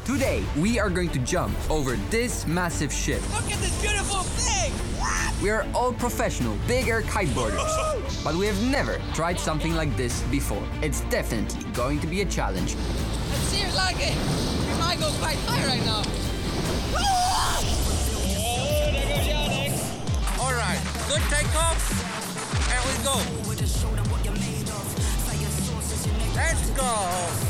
Today, we are going to jump over this massive ship. Look at this beautiful thing! We are all professional big air kiteboarders, but we have never tried something like this before. It's definitely going to be a challenge. It seems like it. We might go quite high right now. Oh, there goes Yannick. All right, good takeoff. And we go. Let's go.